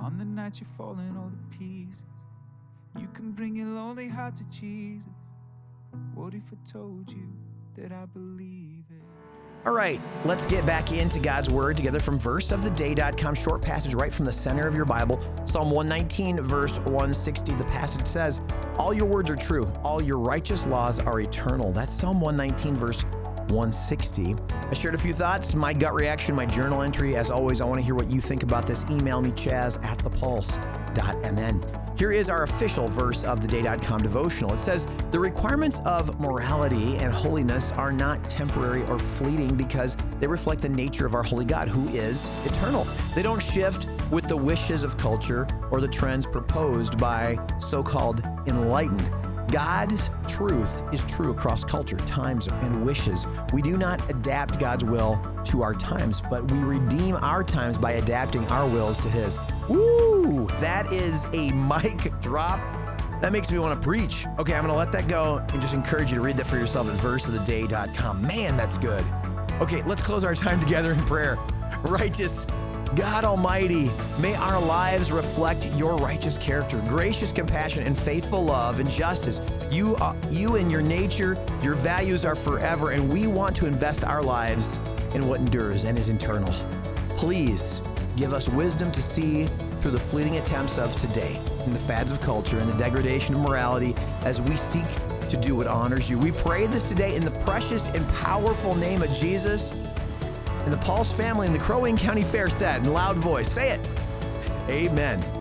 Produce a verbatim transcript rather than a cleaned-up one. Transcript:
On the night you're falling all to pieces, you can bring your lonely heart to Jesus. What if I told you that I believe it? All right, let's get back into God's Word together from verse of the day dot com. Short passage right from the center of your Bible. Psalm one nineteen, verse one sixty. The passage says, all your words are true. All your righteous laws are eternal. That's Psalm one nineteen, verse one sixty. I shared a few thoughts, my gut reaction, my journal entry. As always, I want to hear what you think about this. Email me, chaz at the pulse dot m n. Here is our official verse of the day dot com devotional. It says, the requirements of morality and holiness are not temporary or fleeting because they reflect the nature of our holy God, who is eternal. They don't shift with the wishes of culture or the trends proposed by so-called enlightened. God's truth is true across culture, times, and wishes. We do not adapt God's will to our times, but we redeem our times by adapting our wills to His. Woo! That is a mic drop. That makes me want to preach. Okay, I'm going to let that go and just encourage you to read that for yourself at verse of the day dot com. Man, that's good. Okay, let's close our time together in prayer. Righteous God Almighty, may our lives reflect your righteous character, gracious compassion, and faithful love and justice. You, are, you and your nature, your values are forever, and we want to invest our lives in what endures and is eternal. Please give us wisdom to see through the fleeting attempts of today and the fads of culture and the degradation of morality as we seek to do what honors you. We pray this today in the precious and powerful name of Jesus. And the Pulse family and the Crow Wing County Fair said in loud voice, say it, amen.